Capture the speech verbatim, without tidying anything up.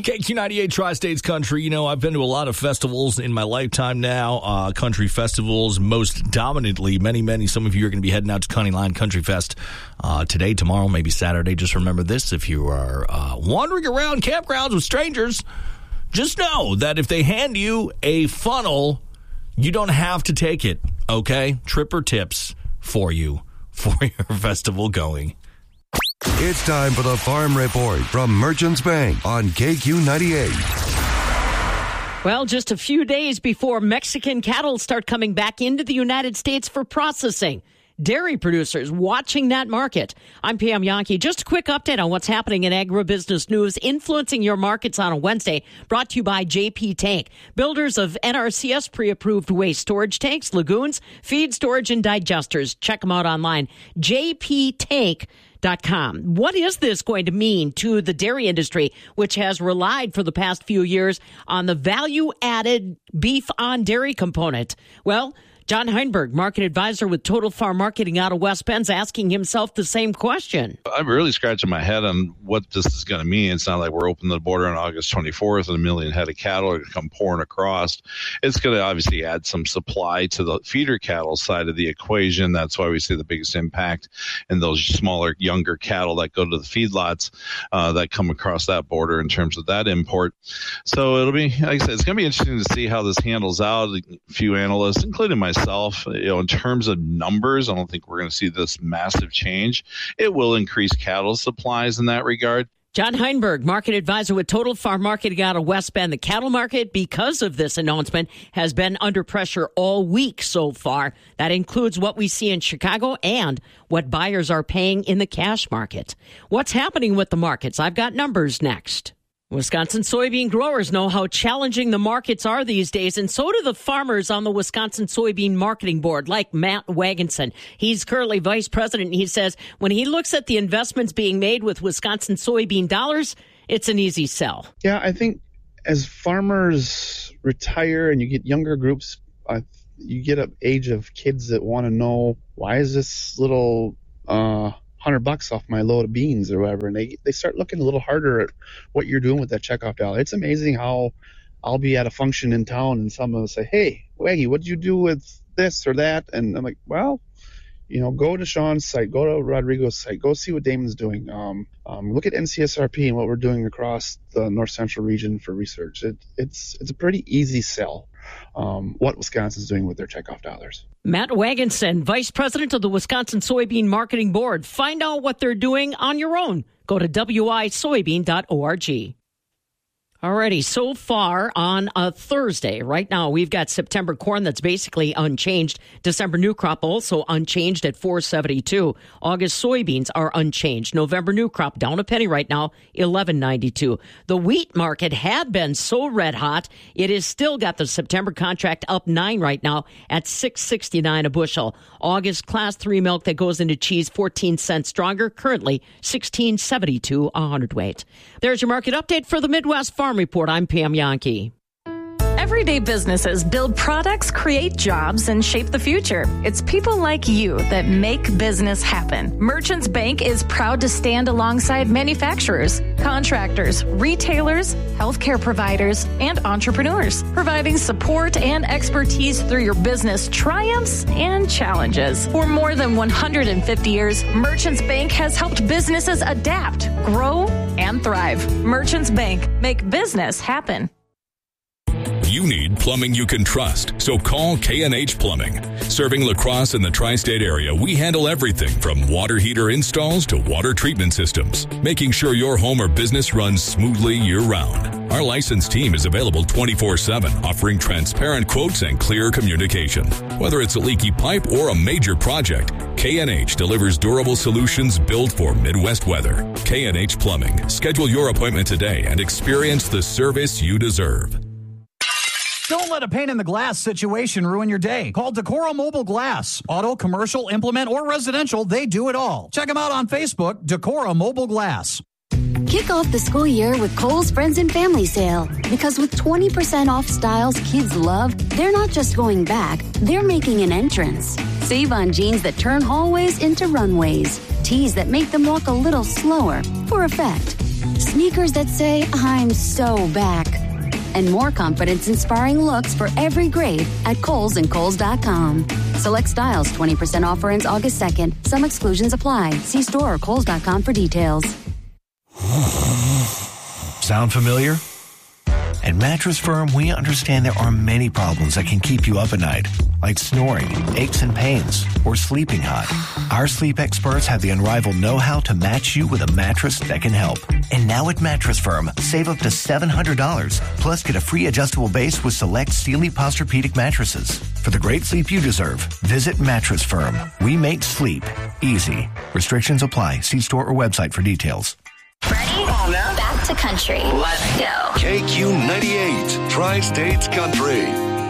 K Q ninety-eight Tri-States Country. You know, I've been to a lot of festivals in my lifetime now, uh, country festivals, most dominantly, many, many. Some of you are going to be heading out to County Line Country Fest uh, today, tomorrow, maybe Saturday. Just remember this, if you are uh, wandering around campgrounds with strangers, just know that if they hand you a funnel, you don't have to take it, okay? Tripper tips for you for your festival going. It's time for the Farm Report from Merchants Bank on K Q ninety-eight. Well, just a few days before Mexican cattle start coming back into the United States for processing, dairy producers watching that market. I'm Pam Yankee. Just a quick update on what's happening in agribusiness news influencing your markets on a Wednesday, brought to you by J P Tank, builders of N R C S pre-approved waste storage tanks, lagoons, feed storage, and digesters. Check them out online, j p tank dot com. What is this going to mean to the dairy industry, which has relied for the past few years on the value-added beef on dairy component? Well, John Heinberg, market advisor with Total Farm Marketing out of West Bend's, asking himself the same question. I'm really scratching my head on what this is going to mean. It's not like we're opening the border on August twenty-fourth and a million head of cattle are going to come pouring across. It's going to obviously add some supply to the feeder cattle side of the equation. That's why we see the biggest impact in those smaller, younger cattle that go to the feedlots uh, that come across that border in terms of that import. So it'll be, like I said, it's going to be interesting to see how this handles out. A few analysts, including myself, Myself, you know, in terms of numbers, I don't think we're going to see this massive change. It will increase cattle supplies in that regard. John Heinberg, market advisor with Total Farm Marketing out of West Bend. The cattle market, because of this announcement, has been under pressure all week so far. That includes what we see in Chicago and what buyers are paying in the cash market. What's happening with the markets? I've got numbers next. Wisconsin soybean growers know how challenging the markets are these days, and so do the farmers on the Wisconsin Soybean Marketing Board, like Matt Wagenson. He's currently vice president, and he says when he looks at the investments being made with Wisconsin soybean dollars, it's an easy sell. Yeah, I think as farmers retire and you get younger groups, uh, you get an age of kids that want to know, why is this little uh hundred bucks off my load of beans or whatever, and they they start looking a little harder at what you're doing with that checkoff dollar. It's amazing how I'll be at a function in town and someone will say, "Hey, Waggy, what did you do with this or that?" And I'm like, "Well, you know, go to Sean's site, go to Rodrigo's site, go see what Damon's doing. Um, um, look at N C S R P and what we're doing across the North Central region for research." It, it's it's a pretty easy sell. Um, what Wisconsin's doing with their checkoff dollars. Matt Wagenson, Vice President of the Wisconsin Soybean Marketing Board. Find out what they're doing on your own. Go to w i soybean dot org. Alrighty, so far on a Thursday, right now we've got September corn that's basically unchanged. December new crop also unchanged at four seventy-two. August soybeans are unchanged. November new crop down a penny right now, eleven ninety-two. The wheat market had been so red hot, it has still got the September contract up nine right now at six sixty-nine a bushel. August class three milk that goes into cheese fourteen cents stronger, currently sixteen seventy-two a hundredweight. There's your market update for the Midwest Farm Report. I'm Pam Yankee. Everyday businesses build products, create jobs, and shape the future. It's people like you that make business happen. Merchants Bank is proud to stand alongside manufacturers, contractors, retailers, healthcare providers, and entrepreneurs, providing support and expertise through your business triumphs and challenges. For more than one hundred fifty years, Merchants Bank has helped businesses adapt, grow, and thrive. Merchants Bank, make business happen. You need plumbing you can trust, so call K and H Plumbing. Serving La Crosse and the tri-state area, we handle everything from water heater installs to water treatment systems, making sure your home or business runs smoothly year-round. Our licensed team is available twenty-four seven, offering transparent quotes and clear communication. Whether it's a leaky pipe or a major project, K and H delivers durable solutions built for Midwest weather. K and H Plumbing. Schedule your appointment today and experience the service you deserve. Don't let a pane in the glass situation ruin your day. Call Decoro Mobile Glass. Auto, commercial, implement, or residential, they do it all. Check them out on Facebook, Decoro Mobile Glass. Kick off the school year with Kohl's Friends and Family Sale. Because with twenty percent off styles kids love, they're not just going back, they're making an entrance. Save on jeans that turn hallways into runways. Tees that make them walk a little slower for effect. sneakers that say, I'm so back. And more confidence-inspiring looks for every grade at Kohl's and Kohl's dot com. Select styles, twenty percent offer ends August second. Some exclusions apply. See store or Kohl's dot com for details. Sound familiar? At Mattress Firm, we understand there are many problems that can keep you up at night, like snoring, aches and pains, or sleeping hot. Our sleep experts have the unrivaled know-how to match you with a mattress that can help. And now at Mattress Firm, save up to seven hundred dollars, plus get a free adjustable base with select Sealy Posturepedic mattresses. For the great sleep you deserve, visit Mattress Firm. We make sleep easy. Restrictions apply. See store or website for details. Ready? Back to country. Let's go. K Q ninety-eight, Tri-States Country.